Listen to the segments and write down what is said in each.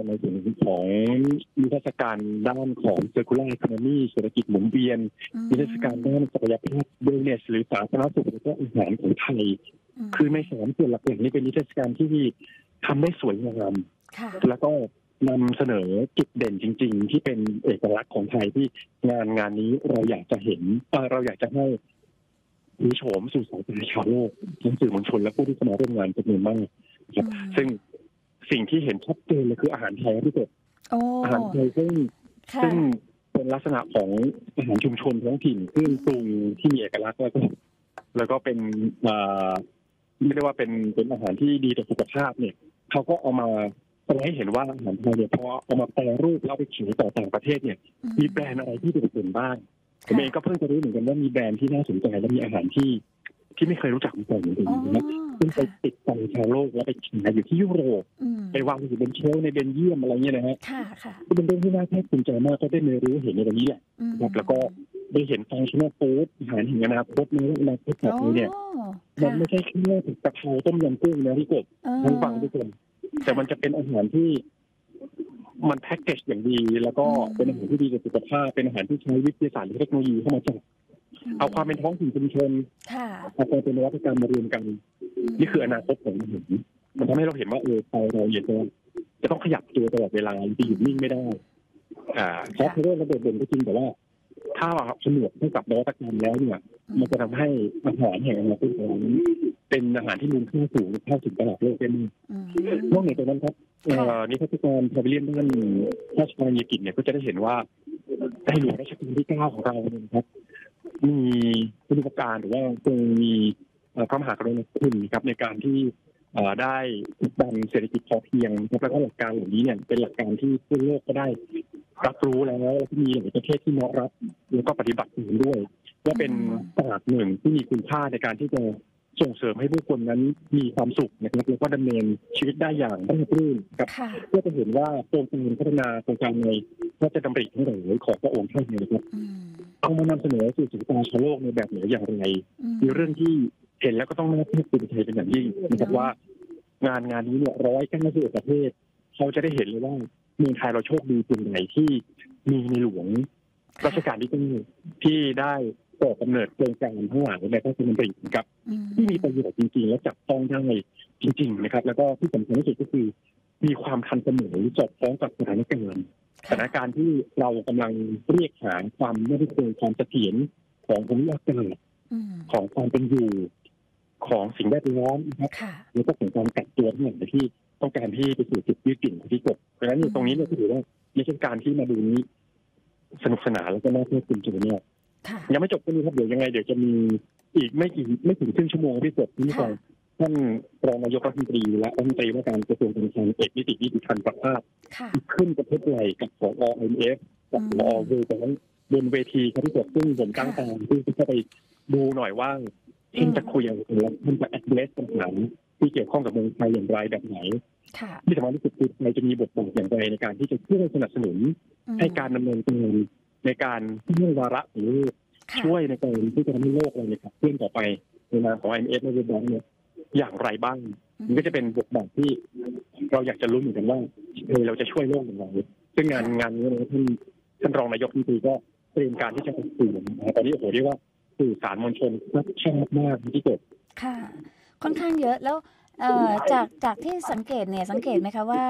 ในส่วนของนิทรรศการด้านของ circular economy เศรษฐกิจหมุนเวียนนิทรรศการด้านศักยภาพ wellness หรือสาธารณสุขและก็อาหารของไทยคือในสามส่วนหลักๆนี้เป็นนิทรรศการที่ทำได้สวยงามแล้วก็นำเสนอจุดเด่นจริงๆที่เป็นเอกลักษณ์ของไทยที่งานนี้เราอยากจะเห็นเราอยากจะให้มีโฉมสู่สายตาชาวโลกทั้งสื่อมวลชนและผู้ที่เข้ามาร่วมงานจำนวนมากครับซึ่งสิ่งที่เห็นชัดเจนเลยคืออาหารไทยที่สุดอาหารไทยซึ่งเป็นลักษณะของอาหารชุมชนท้องถิ่นเครื่องปรุงที่มีเอกลักษณ์แล้วก็เป็นเรียกได้ว่าเป็นอาหารที่ดีต่อสุขภาพเนี่ยเขาก็เอามาแสดงให้เห็นว่าอาหารไทยเนี่ยพอเอามาแปรรูปแล้วไปขายต่อต่างประเทศเนี่ยมีแบรนด์อะไรที่โดดเด่นบ้างผมเองก็เพิ่งจะรู้เหมือนกันว่ามีแบรนด์ที่น่าสนใจและมีอาหารที่ไม่เคยรู้จักมาก่อนจริงๆนะซึ่งไปติดต่อชาวโลกแล้วไปขายอยู่ที่ยุโรปไปวางอยู่บนเชลฟ์ในเบลเยียมอะไรเงี้ยนะฮะก็เป็นเรื่องที่น่าภาคภูมิใจมากก็ได้เรียนรู้เห็นในวันนี้แหละแล้วก็ได้เห็นฟังก์ชันฟู้ดอาหารแห่งอนาคตในอนาคตแบบนี้เนี่ยมันไม่ใช่แค่กะเพราต้มยำกุ้งนะพี่กบทั้งฝั่งทุกคนแต่มันจะเป็นอาหารที่มันแพ็กเกจอย่างดีแล้วก็เป็นอาหารที่ดีต่อสุขภาพเป็นอาหารที่ใช้วิทยาศาสตร์และเทคโนโลยีเข้ามาจัดเอาความเป็นท้องถิ่นชุมชนเอาความเป็นนวัตกรรมมารวมกันนี่คืออนาคตของอาหารมันทำให้เราเห็นว่าเราอยากจะต้องขยับตัวตลอดเวลาจะหยุดนิ่งไม่ได้ซอฟต์แวร์ระเบิดเด่นก็จริงแต่ว่าถ้าผนวกให้กับนวัตกรรมแล้วเนี่ยมันจะทำให้อาหารแห่งอนาคตของเราเป็นอาหารที่มูลค่าสูงเข้าถึงตลาดโลกได้นอกจากนั้นครับนิทรรศการพาวิเลียนด้านราชการยกิจเนี่ยก็จะได้เห็นว่าในหลวงรัชกาลที่ 9ของเราเนี่ยครับมีคุณูปการหรือว่าคงมีพระมหากรุณาธิคุณครับในการที่ได้ดันเศรษฐกิจพอเพียงแล้วก็หลักการเหล่านี้เนี่ยเป็นหลักการที่ทั่วโลกก็ได้รับรู้แล้วที่มีหลายประเทศที่น้อมรับแล้วก็ปฏิบัติด้วยว่าเป็นตลาดหนึ่งที่มีคุณค่าในการที่จะส่งเสริมให้ผู้คนนั้นมีความสุขนะครับแล้วก็ดำเนินชีวิตได้อย่างราบรื่นครับเพื่อจะเห็นว่าโครงการพัฒนาโครงการในพระราชดำริทั้งหลายของพระองค์ท่านเนี่ยนะครับเอามานำเสนอสู่สายตาชาวโลกในแบบไหนอย่างไรมีเรื่องที่เห็นแล้วก็ต้องน่าภาคภูมิใจเป็นอย่างยิ่งนะครับว่างานนี้เนี่ย191ประเทศเขาจะได้เห็นเลยว่าเมืองไทยเราโชคดีเป็นไหนที่มีในหลวงรัชกาลที่ได้ก่อกำเนิดโครงการทั้งหลายในพระราชดำรินะครับที่มีประโยชน์จริงๆและจับต้องได้จริงๆนะครับแล้วก็ที่สำคัญที่สุดก็คือมีความทันสมัยสอดคล้องกับสถานการณ์ที่เรากำลังเรียกหาความมั่นคงความเสถียรของภูมิอากาศของความเป็นอยู่ของสิ่งแวดล้อมนะครับแล้วก็ของการกักตัวทั้งหมดที่ต้องการที่ไปสู่จุดยืดหยุ่นที่กบเพราะฉะนั้นตรงนี้เนี่ยถือว่าไม่ใช่การที่มาดูนี้สนุกสนานแล้วก็น่าเพลิดเพลินจุดนี้ยังไม่จบก็มีครับเดี๋ยวยังไงเดี๋ยวจะมีอีกไม่ถึงครึ่งชั่วโมงที่จบที่ก่อนท่านรองนายกรัฐมนตรีและรัฐมนตรีว่าการกระทรวงการคลังเอกนิติพันธ์ประภาสขึ้นประเทศใหญ่กับผอ IMF กับผอเวลนั้นบนเวทีครับที่จบซึ่งผมตั้งตามที่จะไปดูหน่อยว่าท่านจะคุยอย่างไรท่านจะ address ปัญหาที่เกี่ยวข้องกับเมืองไทยอย่างไรแบบไหนที่สำคัญที่สุดคือไทยจะมีบทบาทอย่างไรในการที่จะช่วยสนับสนุนให้การดำเนินการในการที่เรื่องวาระหรือช่วยในการที่จะทำให้โลกเราเนี่ยครับเคลื่อนต่อไปในนามของ IMF และWorld Bankเนี่ยอย่างไรบ้างมันก็จะเป็นบทบาทที่เราอยากจะรู้เหมือนกันว่าเราจะช่วยโลกอย่างไรซึ่งงานนี้ท่านรองนายกรัฐมนตรีก็เตรียมการที่จะสื่อตอนนี้โอ้โหเรียกว่าสื่อสารมวลชนชอบมากที่เกิดค่ะค่อนข้างเยอะแล้วจากที่สังเกตไหมคะว่า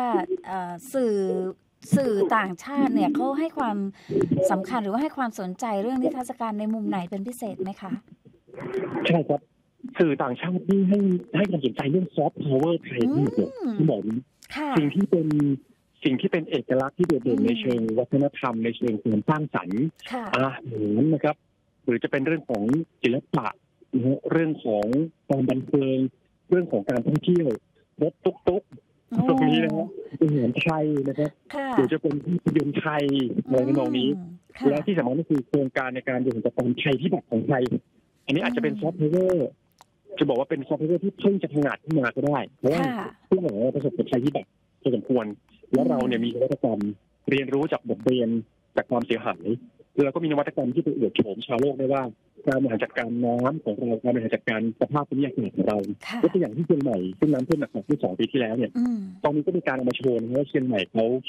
สื่อต่างชาติเนี่ยเขาให้ความสำคัญหรือว่าให้ความสนใจเรื่องนิทรรศการในมุมไหนเป็นพิเศษไหมคะใช่ครับสื่อต่างชาติที่ให้ความสนใจเรื่องซอฟต์พาวเวอร์ไทยที่บอกสิ่งที่เป็นเอกลักษณ์ที่โดดเด่นในเชิงวัฒนธรรมในเชิงการสร้างสรรค์อาหารนะครับหรือจะเป็นเรื่องของศิลปะเรื่องของความบันเทิงเรื่องของการท่องเที่ยวรถตุ๊กตรงนี้นะครับอาหารไทยนะครับหรือจะเป็นภาพยนตร์ไทยในเรื่องนี้และที่สำคัญก็คือโครงการในการเดินจากการไทยที่แบบของไทยอันนี้อาจจะเป็นซอฟต์แวร์จะบอกว่าเป็นซอฟต์แวร์ที่เพิ่งจะพัฒนาขึ้นมาก็ได้เพราะว่าผู้หมอประสบกับไทยที่แบบพอสมควรแล้วเราเนี่ยมีนวัตกรรมเรียนรู้จากบทเรียนจากความเสียหายแล้วก็มีนวัตกรรมที่ไปอวดโฉมชาวโลกได้ว่าการบริหารจัดการน้ำของเราการบริหารจัดการสภาพภูมิอากาศของเรายกตัวอย่างที่เชียงใหม่ซึ่งน้ำท่วมหนักที่2 ปีที่แล้วเนี่ยตอนนี้ก็มีการเอามาโชว์ว่าเชียงใหม่เขา